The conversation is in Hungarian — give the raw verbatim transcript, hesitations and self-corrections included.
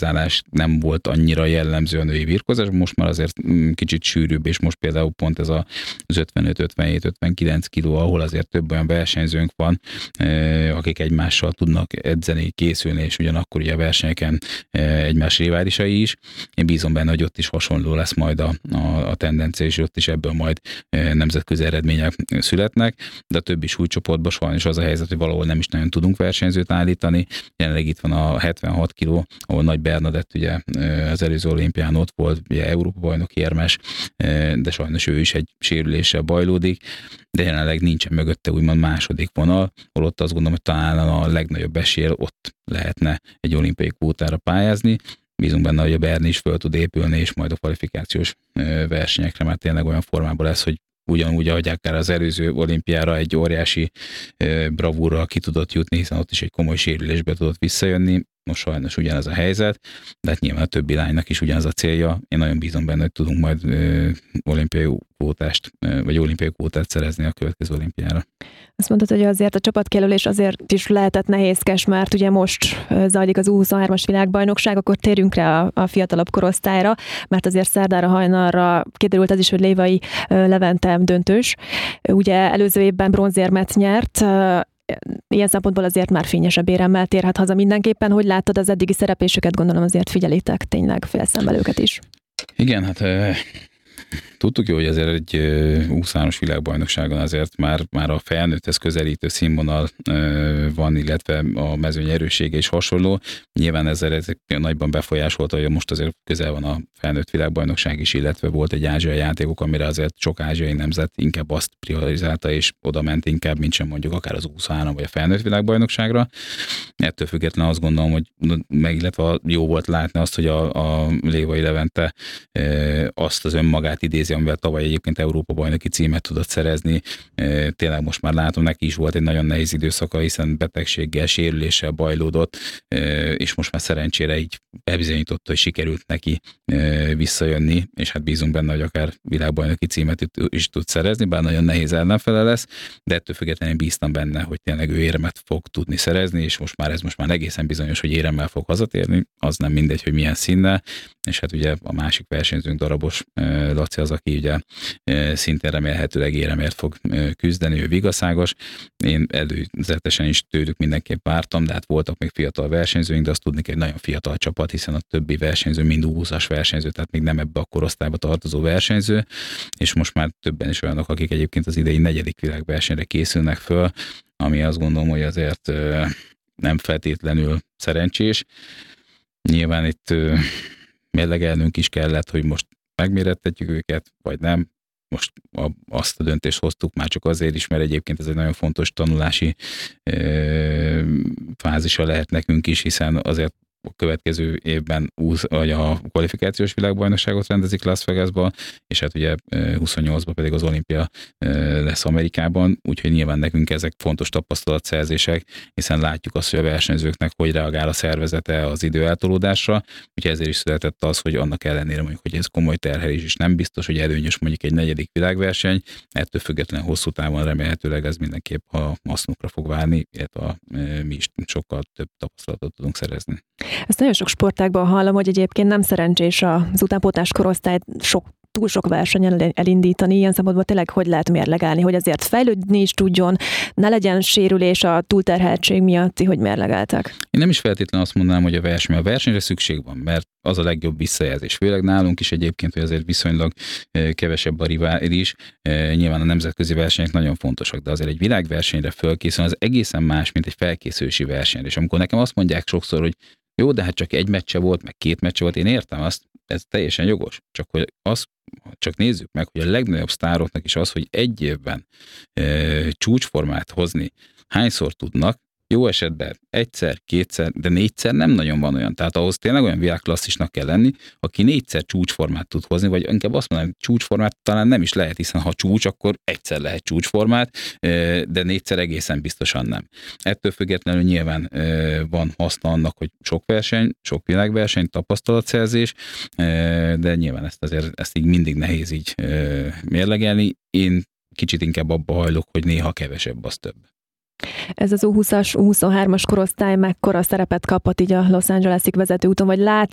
rivalizálás nem volt annyira jellemző a női birkózás, most már azért kicsit sűrűbb, és most például pont ez az ötvenöt, ötvenhét, ötvenkilenc kiló, ahol azért több olyan versenyzőnk van, akik egymással tudnak edzeni, készülni, és ugyanakkor ugye a versenyeken egymás riválisai is. Én bízom benne, hogy ott is hasonló lesz majd a, a, a tendencia, és ott is ebből majd nemzetközi eredmények születnek, de a többi súlycsoportban sajnos az a helyzet, hogy valahol nem is nagyon tudunk versenyzőt állítani. Jelenleg itt van a hetvenhat kiló, ahol Nagy Bernadett ugye az előző olimpián ott volt, ugye Európa-bajnoki érmes, de sajnos ő is egy sérüléssel bajlódik, de jelenleg nincsen mögötte úgymond második vonal, holott azt gondolom, hogy talán a legnagyobb esély ott lehetne egy olimpiai kvótára pályázni. Bízunk benne, hogy a Berni is föl tud épülni, és majd a kvalifikációs versenyekre már tényleg olyan formában lesz, hogy ugyanúgy, ahogy akár az előző olimpiára egy óriási bravúrral ki tudott jutni, hiszen ott is egy komoly sérülésbe tudott visszajönni. Most sajnos ugyanez a helyzet, de hát nyilván a többi lánynak is ugyanaz a célja. Én nagyon bízom benne, hogy tudunk majd ö, olimpiai kvótást, ö, vagy olimpiai kvótát szerezni a következő olimpiára. Azt mondtad, hogy azért a csapatkijelölés azért is lehetett nehézkes, mert ugye most zajlik az U huszonhármas világbajnokság, akkor térjünk rá a, a fiatalabb korosztályra, mert azért szerdára, hajnalra kiderült az is, hogy Lévai Levente döntős. Ugye előző évben bronzérmet nyert, ilyen szempontból azért már fényesebb éremmel térhet haza mindenképpen. Hogy láttad az eddigi szereplésüket? Gondolom azért figyelitek tényleg félszemmel őket is. Igen, hát tudtuk jó, hogy azért egy U huszonhármas világbajnokságon azért már, már a felnőtthez közelítő színvonal van, illetve a mezőny erőssége is hasonló. Nyilván ezzel ez nagyban befolyásolta, hogy most azért közel van a felnőtt világbajnokság is, illetve volt egy ázsiai játékok, amire azért sok ázsiai nemzet inkább azt priorizálta, és oda ment inkább, mint sem mondjuk akár az U huszonhárom vagy a felnőtt világbajnokságra. Ettől függetlenül azt gondolom, hogy meg, illetve jó volt látni azt, hogy a, a Lévai Levente azt az önmagát idézi, amivel tavaly egyébként Európa-bajnoki címet tudott szerezni. Tényleg most már látom, neki is volt egy nagyon nehéz időszaka, hiszen betegséggel, sérüléssel bajlódott, és most már szerencsére így bebizonyította, hogy sikerült neki visszajönni, és hát bízunk benne, hogy akár világbajnoki címet is tud szerezni, bár nagyon nehéz ellenfele lesz, de ettől függetlenül bíztam benne, hogy tényleg ő éremet fog tudni szerezni, és most már ez most már egészen bizonyos, hogy éremmel fog hazatérni, az nem mindegy, hogy milyen színnel, és hát ugye a másik versenyzőnk Darabos Laci az, aki ugye szintén remélhetőleg éremért fog küzdeni, ő vigaszágos. Én előzetesen is tőlük mindenképp vártam, de hát voltak még fiatal versenyzőink, de azt tudni kell, egy nagyon fiatal csapat, hiszen a többi versenyző mind U húszas versenyző, tehát még nem ebbe a korosztályba tartozó versenyző, és most már többen is olyanok, akik egyébként az idei negyedik világversenyre készülnek föl, ami azt gondolom, hogy azért nem feltétlenül szerencsés. Nyilván itt mérlegelnünk is kellett, hogy most megmérettetjük őket, vagy nem. Most a, azt a döntést hoztuk már csak azért is, mert egyébként ez egy nagyon fontos tanulási ö, fázisa lehet nekünk is, hiszen azért a következő évben vagy a kvalifikációs világbajnokságot rendezik Las Vegasban, és hát ugye huszonnyolcban pedig az olimpia lesz Amerikában, úgyhogy nyilván nekünk ezek fontos tapasztalatszerzések, hiszen látjuk azt, hogy a versenyzőknek hogy reagál a szervezete az idő eltolódásra, úgyhogy ezért is született az, hogy annak ellenére mondjuk, hogy ez komoly terhelés, és nem biztos, hogy előnyös mondjuk egy negyedik világverseny, ettől függetlenül hosszú távon remélhetőleg ez mindenképp a hasznukra fog válni, illetve mi is sokkal több tapasztalatot tudunk szerezni. Ezt nagyon sok sportágban hallom, hogy egyébként nem szerencsés az utánpótlás korosztályt sok túl sok versenyen elindítani, ilyen szempontból tényleg hogy lehet mérlegelni, hogy azért fejlődni is tudjon, ne legyen sérülés a túlterheltség miatt, hogy mérlegeltek. Én nem is feltétlenül azt mondanám, hogy a verseny. A versenyre szükség van, mert az a legjobb visszajelzés. Főleg nálunk is egyébként, hogy azért viszonylag kevesebb a rivális. Nyilván a nemzetközi versenyek nagyon fontosak, de azért egy világversenyre fölkészülni az egészen más, mint egy felkészülési verseny. És amikor nekem azt mondják sokszor, hogy jó, de hát csak egy meccse volt, meg két meccse volt, én értem azt, ez teljesen jogos. Csak hogy azt, csak nézzük meg, hogy a legnagyobb sztároknak is az, hogy egy évben e, csúcsformát hozni, hányszor tudnak, jó esetben egyszer, kétszer, de négyszer nem nagyon van olyan. Tehát ahhoz tényleg olyan világklasszisnak kell lenni, aki négyszer csúcsformát tud hozni, vagy inkább azt mondanám, hogy csúcsformát talán nem is lehet, hiszen ha csúcs, akkor egyszer lehet csúcsformát, de négyszer egészen biztosan nem. Ettől függetlenül nyilván van haszna annak, hogy sok verseny, sok világverseny, tapasztalatszerzés, de nyilván ezt azért ezt így mindig nehéz így mérlegelni. Én kicsit inkább abba hajlok, hogy néha kevesebb, az több. Ez az U húszas, U huszonhármas korosztály mekkora szerepet kaphat így a Los Angeles-ig vezető úton, vagy látsz